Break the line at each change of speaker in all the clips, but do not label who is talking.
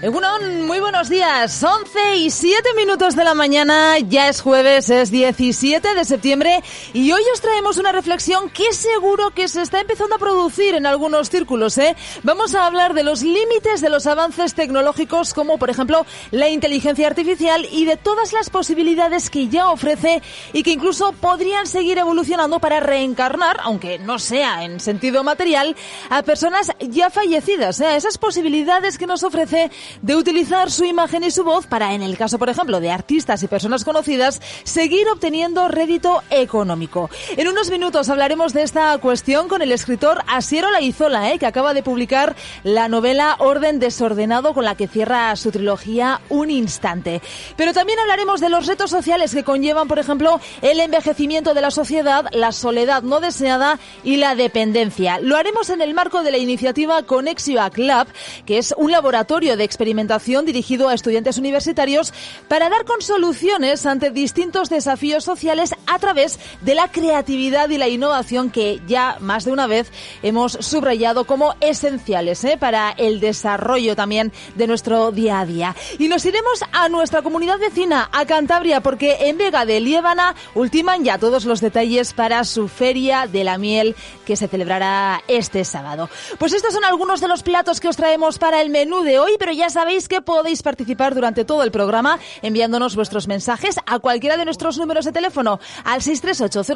Egunon, muy buenos días. 11:07 de la mañana, ya es jueves, es 17 de septiembre y hoy os traemos una reflexión que seguro que se está empezando a producir en algunos círculos, ¿eh? Vamos a hablar de los límites de los avances tecnológicos como, por ejemplo, la inteligencia artificial y de todas las posibilidades que ya ofrece y que incluso podrían seguir evolucionando para reencarnar, aunque no sea en sentido material, a personas ya fallecidas, ¿eh? Esas posibilidades que nos ofrece de utilizar su imagen y su voz para, en el caso, por ejemplo, de artistas y personas conocidas, seguir obteniendo rédito económico. En unos minutos hablaremos de esta cuestión con el escritor Asier Olaizola, que acaba de publicar la novela Orden desordenado, con la que cierra su trilogía Un instante. Pero también hablaremos de los retos sociales que conllevan, por ejemplo, el envejecimiento de la sociedad, la soledad no deseada y la dependencia. Lo haremos en el marco de la iniciativa Conexioac Lab, que es un laboratorio de experimentación dirigido a estudiantes universitarios para dar con soluciones ante distintos desafíos sociales a través de la creatividad y la innovación que ya más de una vez hemos subrayado como esenciales para el desarrollo también de nuestro día a día. Y nos iremos a nuestra comunidad vecina, a Cantabria, porque en Vega de Liébana ultiman ya todos los detalles para su Feria de la Miel que se celebrará este sábado. Pues estos son algunos de los platos que os traemos para el menú de hoy, pero ya sabéis que podéis participar durante todo el programa enviándonos vuestros mensajes a cualquiera de nuestros números de teléfono, al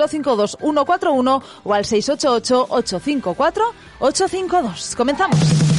638-052-141 o al 688-854-852. Comenzamos.